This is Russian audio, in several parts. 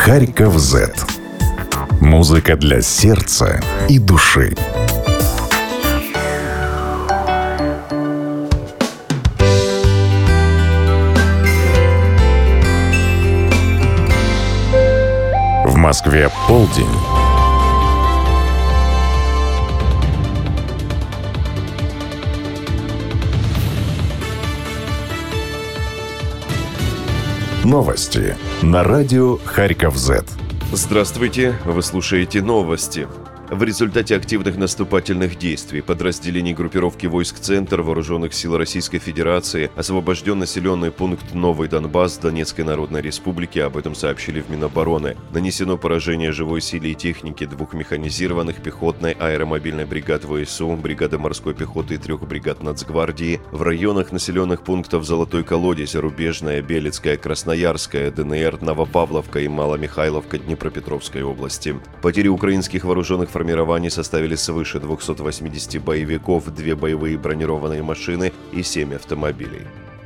Харьков Z. Музыка для сердца и души. В Москве полдень. Новости на радио Харьков Z. Здравствуйте, вы слушаете новости. В результате активных наступательных действий подразделений группировки войск «Центр» Вооруженных сил Российской Федерации освобожден населенный пункт Новый Донбасс Донецкой Народной Республики, об этом сообщили в Минобороны. Нанесено поражение живой силе и технике 2 механизированных пехотной аэромобильной бригад ВСУ, бригады морской пехоты и 3 бригад Нацгвардии в районах населенных пунктов Золотой Колодец, Рубежная, Белецкая, Красноярская, ДНР, Новопавловка и Маломихайловка Днепропетровской области. Потери украинских вооруженных формирований составили свыше 280 боевиков, 2 боевые бронированные машины и 7 автомобилей.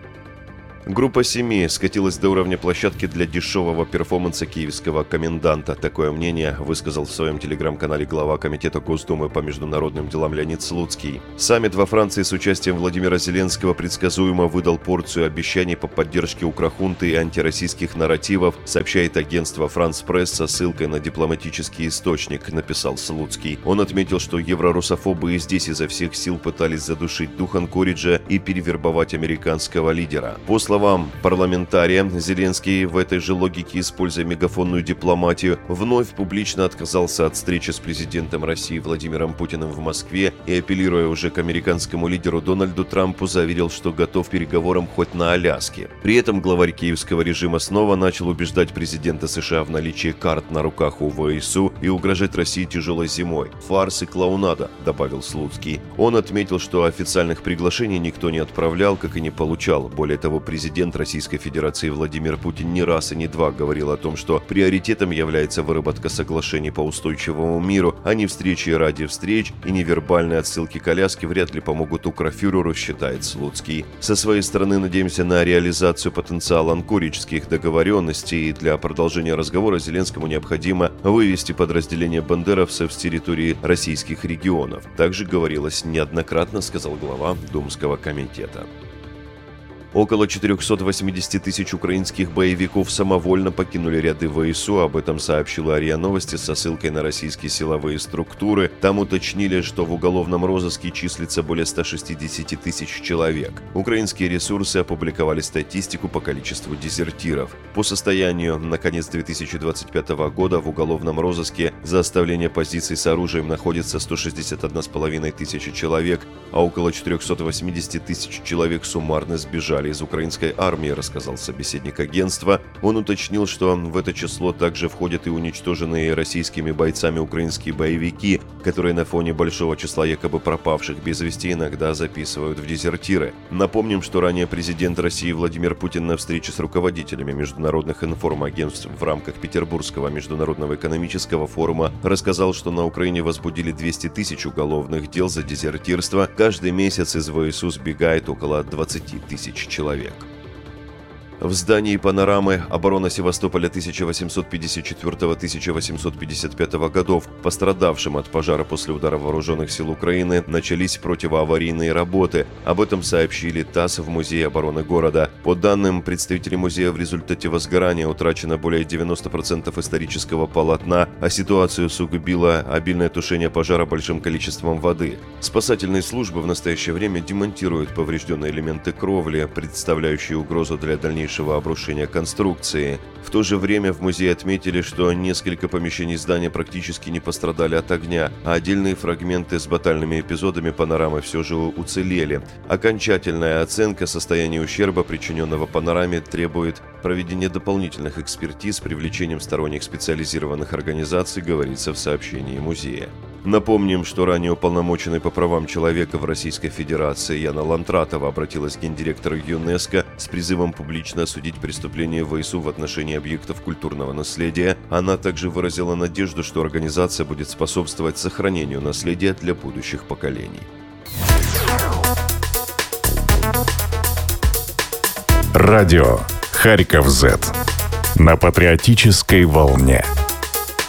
Группа семьи скатилась до уровня площадки для дешевого перформанса киевского коменданта. Такое мнение высказал в своем телеграм-канале глава Комитета Госдумы по международным делам Леонид Слуцкий. Саммит во Франции с участием Владимира Зеленского предсказуемо выдал порцию обещаний по поддержке укрхунты и антироссийских нарративов, сообщает агентство «Франс Пресс» со ссылкой на дипломатический источник, написал Слуцкий. Он отметил, что еврорусофобы и здесь изо всех сил пытались задушить дух Анкориджа и перевербовать американского лидера. По словам парламентария, Зеленский в этой же логике, используя мегафонную дипломатию, вновь публично отказался от встречи с президентом России Владимиром Путиным в Москве и, апеллируя уже к американскому лидеру Дональду Трампу, заверил, что готов к переговорам хоть на Аляске. При этом главарь киевского режима снова начал убеждать президента США в наличии карт на руках у ВСУ и угрожать России тяжелой зимой. «Фарс и клоунада», добавил Слуцкий. Он отметил, что официальных приглашений никто не отправлял, как и не получал. Более того, президент Российской Федерации Владимир Путин не раз и не два говорил о том, что приоритетом является выработка соглашений по устойчивому миру, а не встречи ради встреч, и невербальные отсылки к Аляске вряд ли помогут укрфюреру, считает Слуцкий. Со своей стороны надеемся на реализацию потенциала анкориджских договоренностей, и для продолжения разговора Зеленскому необходимо вывести подразделения бандеровцев с территории российских регионов. Также говорилось неоднократно, сказал глава Думского комитета. Около 480 тысяч украинских боевиков самовольно покинули ряды ВСУ, об этом сообщила РИА Новости со ссылкой на российские силовые структуры. Там уточнили, что в уголовном розыске числится более 160 тысяч человек. Украинские ресурсы опубликовали статистику по количеству дезертиров. По состоянию на конец 2025 года в уголовном розыске за оставление позиций с оружием находится 161,5 тысячи человек, а около 480 тысяч человек суммарно сбежали из украинской армии, рассказал собеседник агентства. Он уточнил, что в это число также входят и уничтоженные российскими бойцами украинские боевики, которые на фоне большого числа якобы пропавших без вести иногда записывают в дезертиры. Напомним, что ранее президент России Владимир Путин на встрече с руководителями международных информагентств в рамках Петербургского международного экономического форума рассказал, что на Украине возбудили 200 тысяч уголовных дел за дезертирство. Каждый месяц из ВСУ сбегает около 20 тысяч человек. В здании «Панорамы» оборона Севастополя 1854-1855 годов, пострадавшим от пожара после удара вооруженных сил Украины, начались противоаварийные работы. Об этом сообщили ТАСС в Музее обороны города. По данным представителей музея, в результате возгорания утрачено более 90% исторического полотна, а ситуацию усугубило обильное тушение пожара большим количеством воды. Спасательные службы в настоящее время демонтируют поврежденные элементы кровли, представляющие угрозу для дальнейшего обрушения конструкции. В то же время в музее отметили, что несколько помещений здания практически не пострадали от огня, а отдельные фрагменты с батальными эпизодами «Панорамы» все же уцелели. Окончательная оценка состояния ущерба, причиненного «Панораме», требует проведения дополнительных экспертиз с привлечением сторонних специализированных организаций, говорится в сообщении музея. Напомним, что ранее уполномоченный по правам человека в Российской Федерации Яна Лантратова обратилась к гендиректору ЮНЕСКО с призывом публично осудить преступления ВСУ в отношении объектов культурного наследия. Она также выразила надежду, что организация будет способствовать сохранению наследия для будущих поколений. Радио Харьков Z. на патриотической волне.